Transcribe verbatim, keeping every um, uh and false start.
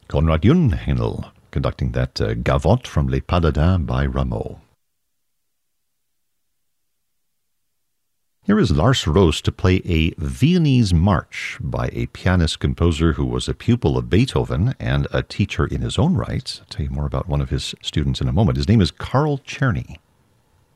Konrad Jungheinl conducting that uh, Gavotte from Les Pas d'Adam by Rameau. Here is Lars Roos to play a Viennese march by a pianist-composer who was a pupil of Beethoven and a teacher in his own right. I'll tell you more about one of his students in a moment. His name is Carl Czerny.